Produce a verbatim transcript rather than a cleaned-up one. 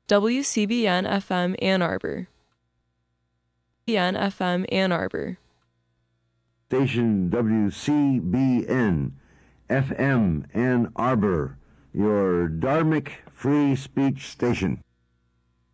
W C B N F M Ann Arbor. C B N F M Ann Arbor. Station W C B N F M Ann Arbor, your Dharmic free speech station.